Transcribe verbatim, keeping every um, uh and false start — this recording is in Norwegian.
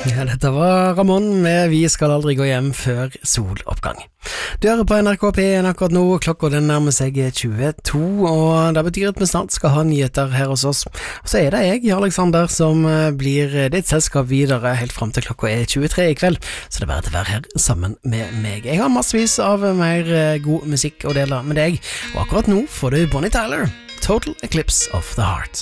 Ja, dette var Ramon med Vi skal aldri gå hjem før soloppgang. Du hører på N R K P en akkurat nå, klokka den nærmer seg tjueto, og det betyr at vi snart skal ha nyheter her hos oss. Og så er det jeg, Alexander, som blir ditt selskap videre helt frem til klokka er tjuetre i kveld, så det er bare til å være her sammen med meg. Jeg har massevis av mer god musikk å dele med deg, og akkurat nå får du Bonnie Tyler, Total Eclipse of the Heart.